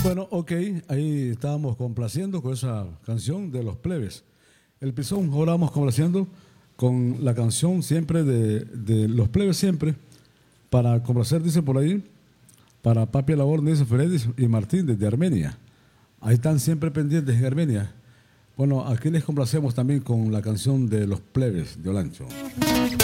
Bueno, ok, ahí estábamos complaciendo con esa canción de Los Plebes. El Pisón, ahora vamos complaciendo con la canción siempre de Los Plebes siempre, para complacer, dice por ahí, para Papi Labor, dice Freddy y Martín desde Armenia. Ahí están siempre pendientes en Armenia. Bueno, aquí les complacemos también con la canción de Los Plebes de Olancho.